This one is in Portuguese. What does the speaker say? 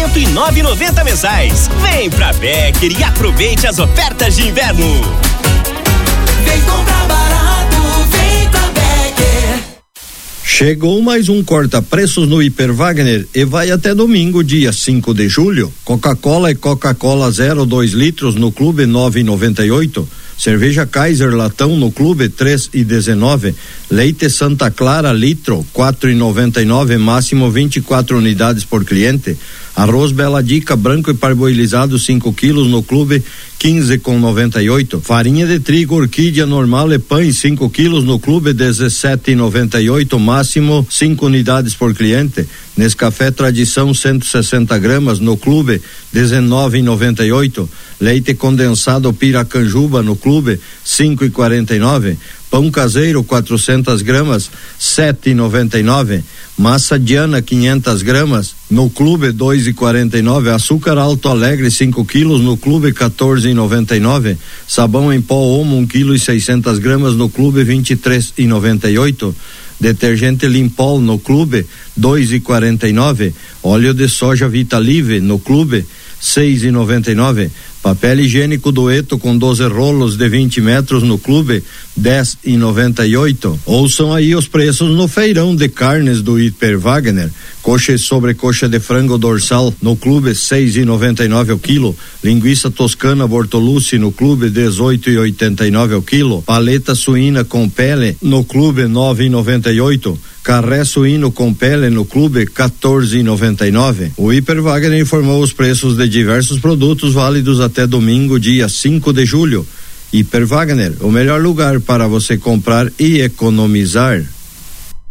109,90 mensais. Vem pra Becker e aproveite as ofertas de inverno. Vem comprar barato, vem pra Becker. Chegou mais um corta-preços no Hiper Wagner e vai até domingo, dia 5 de julho. Coca-Cola e Coca-Cola 0, 2 litros no clube 9,98. Cerveja Kaiser latão no clube 3,19. Leite Santa Clara litro 4,99, máximo 24 unidades por cliente. Arroz Bela Dica branco e parboilizado 5 quilos no clube 15,98. Farinha de trigo Orquídea normal e pães 5 quilos no clube 17,98, máximo 5 unidades por cliente. Nescafé Tradição 160 gramas no clube 19,98. Leite condensado Piracanjuba no clube 5,49. Pão caseiro 400 gramas 7,99. Massa Diana 500 gramas no clube 2,49. Açúcar Alto Alegre 5 quilos no clube 14,99. Sabão em pó Omo 1 quilo e 600 gramas no clube 23,98. Detergente Limpol no clube 2,49. Óleo de soja Vitalive no clube 6,99. Papel higiênico Dueto com 12 rolos de 20 metros no clube 10,98. Ouçam aí os preços no feirão de carnes do Hiper Wagner. Coxa e sobrecoxa de frango dorsal no clube 6,99 ao quilo. Linguiça toscana Bortolucci no clube 18,89 ao quilo. Paleta suína com pele no clube 9,98. Carré suíno com pele no clube 14,99. O Hiper Wagner informou os preços de diversos produtos válidos até domingo, dia 5 de julho. Hiper Wagner, o melhor lugar para você comprar e economizar.